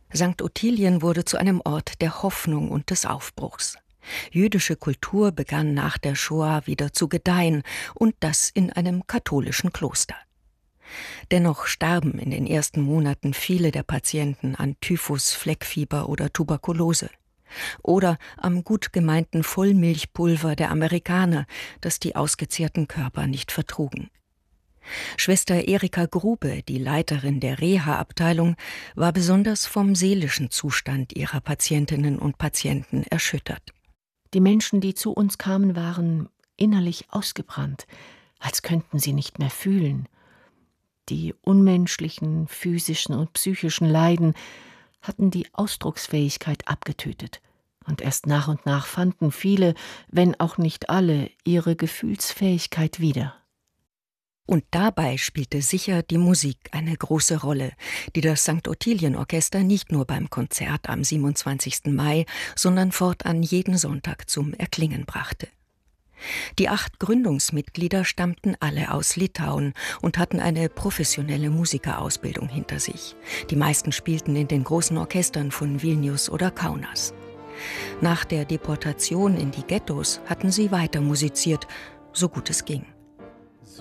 St. Ottilien wurde zu einem Ort der Hoffnung und des Aufbruchs. Jüdische Kultur begann nach der Shoah wieder zu gedeihen, und das in einem katholischen Kloster. Dennoch starben in den ersten Monaten viele der Patienten an Typhus, Fleckfieber oder Tuberkulose. Oder am gut gemeinten Vollmilchpulver der Amerikaner, das die ausgezehrten Körper nicht vertrugen. Schwester Erika Grube, die Leiterin der Reha-Abteilung, war besonders vom seelischen Zustand ihrer Patientinnen und Patienten erschüttert. Die Menschen, die zu uns kamen, waren innerlich ausgebrannt, als könnten sie nicht mehr fühlen. Die unmenschlichen physischen und psychischen Leiden hatten die Ausdrucksfähigkeit abgetötet. Und erst nach und nach fanden viele, wenn auch nicht alle, ihre Gefühlsfähigkeit wieder. Und dabei spielte sicher die Musik eine große Rolle, die das St. Ottilien-Orchester nicht nur beim Konzert am 27. Mai, sondern fortan jeden Sonntag zum Erklingen brachte. Die 8 Gründungsmitglieder stammten alle aus Litauen und hatten eine professionelle Musikerausbildung hinter sich. Die meisten spielten in den großen Orchestern von Vilnius oder Kaunas. Nach der Deportation in die Ghettos hatten sie weiter musiziert, so gut es ging.